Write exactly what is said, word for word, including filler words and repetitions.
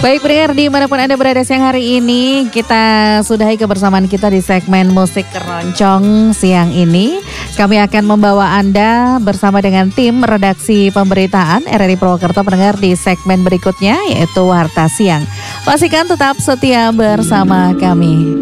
Baik pendengar dimanapun Anda berada siang hari ini, kita sudahi kebersamaan kita di segmen Musik Keroncong siang ini. Kami akan membawa Anda bersama dengan tim redaksi pemberitaan R R I Purwokerto pendengar di segmen berikutnya yaitu Warta Siang. Pastikan tetap setia bersama kami.